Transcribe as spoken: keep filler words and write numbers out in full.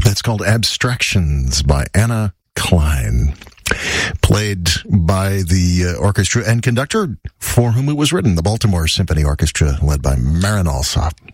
That's called Abstractions by Anna Klein. Played by the uh, orchestra and conductor for whom it was written, the Baltimore Symphony Orchestra, led by Marin Alsop.